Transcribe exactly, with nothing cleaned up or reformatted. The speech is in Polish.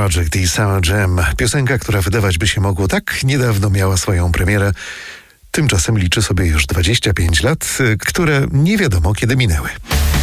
Project i Summer Jam. Piosenka, która wydawać by się mogło tak niedawno miała swoją premierę. Tymczasem liczy sobie już dwadzieścia pięć lat, które nie wiadomo kiedy minęły.